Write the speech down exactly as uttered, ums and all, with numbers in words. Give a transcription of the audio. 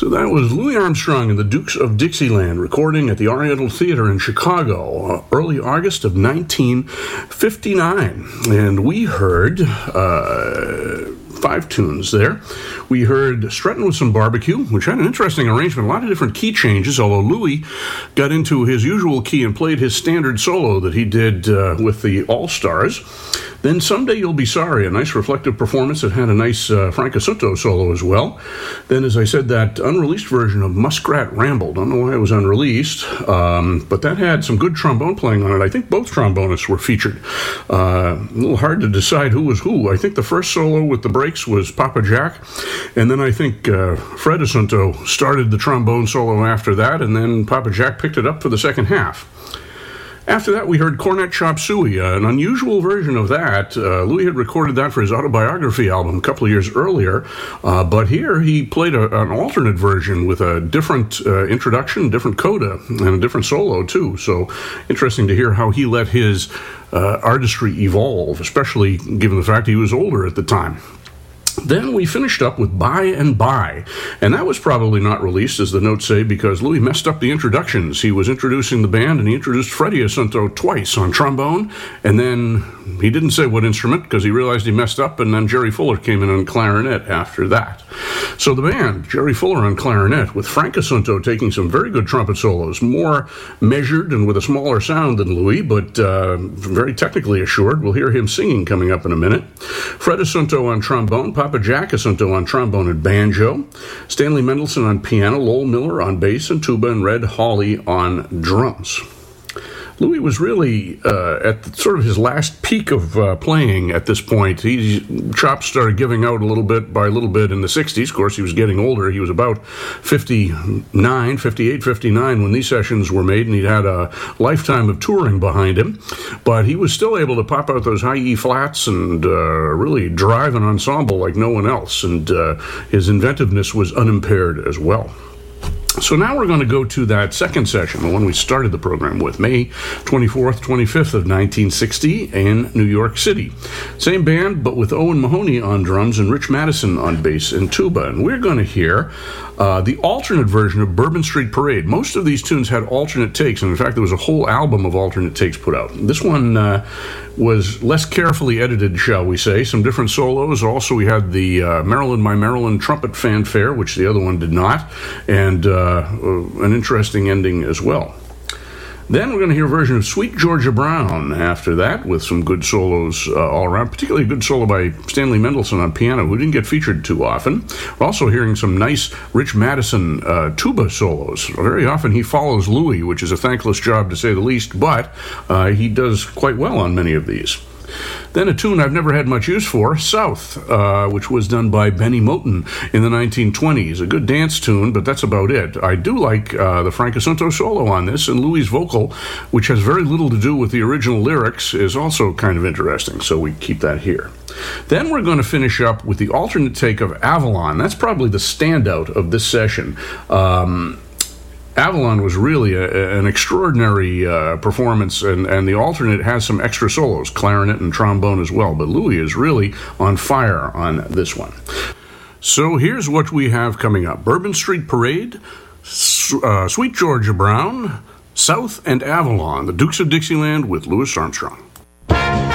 So that was Louis Armstrong and the Dukes of Dixieland recording at the Oriental Theater in Chicago, uh, early August of nineteen fifty-nine. And we heard uh, five tunes there. We heard Struttin' with Some Barbecue, which had an interesting arrangement, a lot of different key changes, although Louis got into his usual key and played his standard solo that he did uh, with the All-Stars. Then Someday You'll Be Sorry, a nice reflective performance that had a nice uh, Frank Assunto solo as well. Then, as I said, that unreleased version of Muskrat Ramble. Don't know why it was unreleased, um, but that had some good trombone playing on it. I think both trombonists were featured. Uh, a little hard to decide who was who. I think the first solo with the breaks was Papa Jack, and then I think uh, Fred Assunto started the trombone solo after that, and then Papa Jack picked it up for the second half. After that, we heard Cornet Chop Suey, uh, an unusual version of that. Uh, Louis had recorded that for his autobiography album a couple of years earlier, uh, but here he played a, an alternate version with a different uh, introduction, different coda, and a different solo, too. So interesting to hear how he let his uh, artistry evolve, especially given the fact he was older at the time. Then we finished up with By and By, and that was probably not released, as the notes say, because Louis messed up the introductions. He was introducing the band, and he introduced Freddie Assunto twice on trombone, and then he didn't say what instrument, because he realized he messed up, and then Jerry Fuller came in on clarinet after that. So the band, Jerry Fuller on clarinet, with Frank Assunto taking some very good trumpet solos, more measured and with a smaller sound than Louis, but uh, very technically assured. We'll hear him singing coming up in a minute. Fred Assunto on trombone, Papa Jack Assunto on trombone and banjo, Stanley Mendelson on piano, Lowell Miller on bass and tuba, and Red Hawley on drums. Louis was really uh, at the, sort of his last peak of uh, playing at this point. His chops started giving out a little bit by little bit in the sixties. Of course, he was getting older. He was about fifty-nine, fifty-eight, fifty-nine when these sessions were made, and he'd had a lifetime of touring behind him. But he was still able to pop out those high E flats and uh, really drive an ensemble like no one else. And uh, his inventiveness was unimpaired as well. So now we're going to go to that second session, the one we started the program with, May twenty-fourth, twenty-fifth of nineteen sixty in New York City. Same band, but with Owen Mahoney on drums and Rich Madison on bass and tuba. And we're going to hear uh, the alternate version of Bourbon Street Parade. Most of these tunes had alternate takes, and in fact, there was a whole album of alternate takes put out. This one uh, was less carefully edited, shall we say. Some different solos. Also, we had the uh, Maryland, My Maryland trumpet fanfare, which the other one did not, and uh, Uh, an interesting ending as well. Then we're going to hear a version of Sweet Georgia Brown after that, with some good solos uh, all around, particularly a good solo by Stanley Mendelson on piano, who didn't get featured too often. We're also hearing some nice Rich Madison uh, tuba solos. Very often he follows Louis, which is a thankless job to say the least, but uh, he does quite well on many of these. Then a tune I've never had much use for, South, uh, which was done by Benny Moten in the nineteen twenties. A good dance tune, but that's about it. I do like uh, the Frank Assunto solo on this, and Louis' vocal, which has very little to do with the original lyrics, is also kind of interesting, so we keep that here. Then we're going to finish up with the alternate take of Avalon. That's probably the standout of this session. Um... Avalon was really a, an extraordinary uh, performance, and, and the alternate has some extra solos, clarinet and trombone as well, but Louis is really on fire on this one. So here's what we have coming up. Bourbon Street Parade, uh, Sweet Georgia Brown, South, and Avalon, the Dukes of Dixieland with Louis Armstrong.